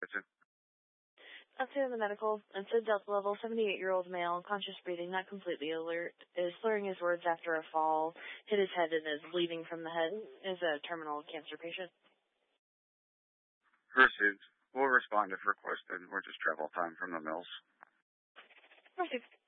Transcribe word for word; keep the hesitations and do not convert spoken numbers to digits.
to? Update on the medical. Unsaid Delta level, seventy-eight-year-old male, conscious breathing, not completely alert, is slurring his words after a fall, hit his head and is bleeding from the head, is a terminal cancer patient. Received. We'll respond if requested. We're just travel time from the mills. Received.